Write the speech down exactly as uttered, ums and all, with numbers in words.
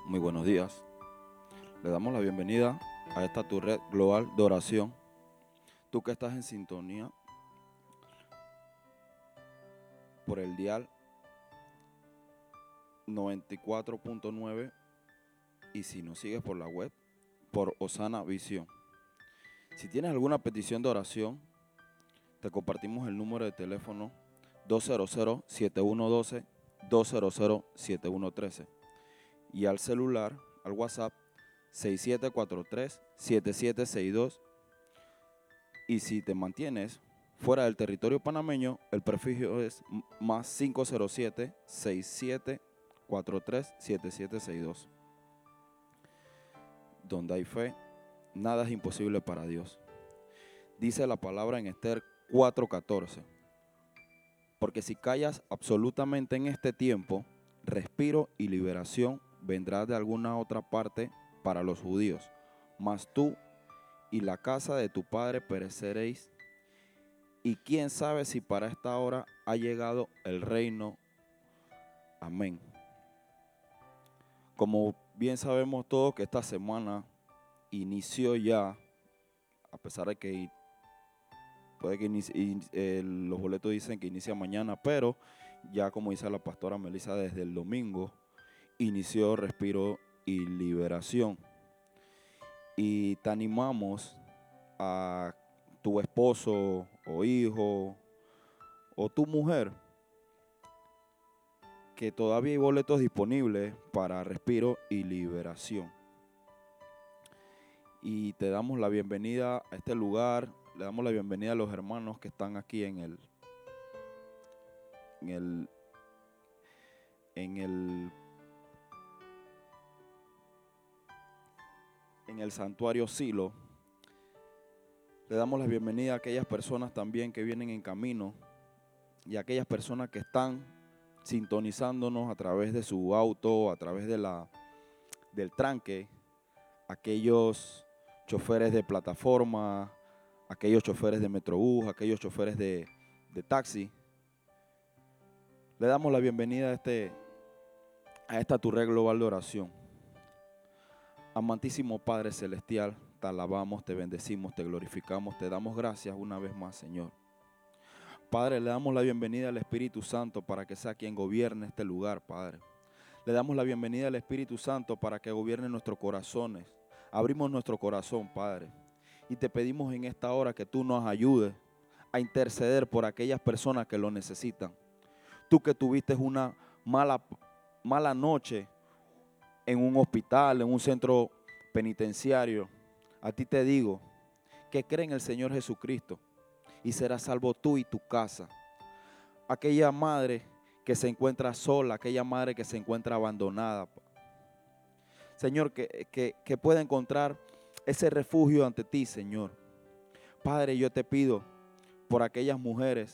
Muy buenos días. Le damos la bienvenida a esta tu red global de oración. Tú que estás en sintonía por el dial noventa y cuatro punto nueve y si nos sigues por la web, por Osana Visión. Si tienes alguna petición de oración, te compartimos el número de teléfono dos cero cero, siete uno uno dos, dos cero cero, siete uno uno tres y al celular, al WhatsApp seis siete cuatro tres, siete siete seis dos. Y si te mantienes fuera del territorio panameño, el prefijo es más cinco cero siete, seis siete cuatro tres, siete siete seis dos. Donde hay fe, nada es imposible para Dios. Dice la palabra en Esther cuatro catorce. Porque si callas absolutamente en este tiempo, respiro y liberación vendrá de alguna otra parte para los judíos. Mas tú y la casa de tu padre pereceréis. Y quién sabe si para esta hora ha llegado el reino. Amén. Como bien sabemos todos que esta semana inició ya, a pesar de que puede que inicie, eh, los boletos dicen que inicia mañana, pero ya como dice la pastora Melissa, desde el domingo inició Respiro y Liberación. Y te animamos a tu esposo o hijo o tu mujer que todavía hay boletos disponibles para Respiro y Liberación. Y te damos la bienvenida a este lugar, le damos la bienvenida a los hermanos que están aquí en el en el en el en el santuario Silo. Le damos la bienvenida a aquellas personas también que vienen en camino y a aquellas personas que están sintonizándonos a través de su auto, a través de la del tranque, aquellos choferes de plataforma, aquellos choferes de Metrobús, aquellos choferes de, de taxi. Le damos la bienvenida a, este, a esta tu red global de oración. Amantísimo Padre Celestial, te alabamos, te bendecimos, te glorificamos, te damos gracias una vez más, Señor. Padre, le damos la bienvenida al Espíritu Santo para que sea quien gobierne este lugar, Padre. Le damos la bienvenida al Espíritu Santo para que gobierne nuestros corazones. Abrimos nuestro corazón, Padre, y te pedimos en esta hora que tú nos ayudes a interceder por aquellas personas que lo necesitan. Tú que tuviste una mala, mala noche en un hospital, en un centro penitenciario, a ti te digo que cree en el Señor Jesucristo y serás salvo tú y tu casa. Aquella madre que se encuentra sola, aquella madre que se encuentra abandonada, Señor, que, que, que pueda encontrar ese refugio ante ti, Señor. Padre, yo te pido por aquellas mujeres